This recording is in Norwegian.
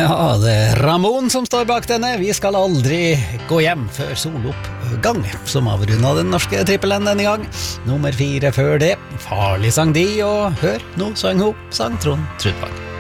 Ja, det er Ramón som står bak denne. Vi skal aldri gå hjem før soloppgang, som avrundet den norske trippelen denne gang. Nummer 4 før det, Farlig sang de, og hør, nå sang hun, sang Trond Trudvang.